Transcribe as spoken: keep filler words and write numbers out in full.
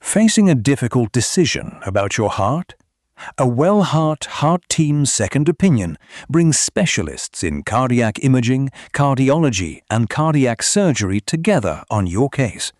Facing a difficult decision about your heart? A WellHeart Heart Team Second Opinion brings specialists in cardiac imaging, cardiology, and cardiac surgery together on your case.